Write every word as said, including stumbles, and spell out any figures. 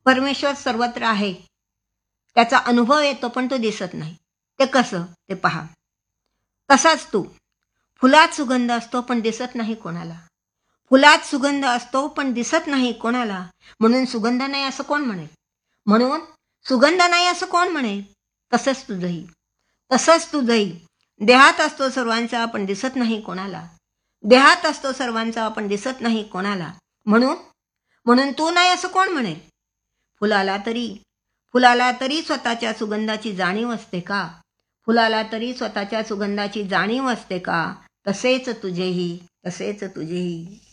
परमेश्वर सर्वत्र आहे, त्याचा अनुभव येतो पण तो दिसत नाही. ते कसं ते पहा. तसाच तू, फुलात सुगंध असतो पण दिसत नाही कोणाला. फुलात सुगंध असतो पण दिसत नाही कोणाला, म्हणून सुगंध नाही असं कोण म्हणेल? म्हणून सुगंध नाही असं कोण म्हणेल? तसंच तुझंही तसंच तुझंही देहात असतो सर्वांचा पण दिसत नाही कोणाला. देहात असतो सर्वांचा पण दिसत नाही कोणाला. म्हणून म्हणून तू नाही असं कोण म्हणेल? फुलाला तरी फुलाला तरी स्वतःच्या सुगंधाची जाणीव असते का? फुलाला तरी स्वतःच्या सुगंधाची जाणीव असते का? तसेच तुझेही तसेच तुझेही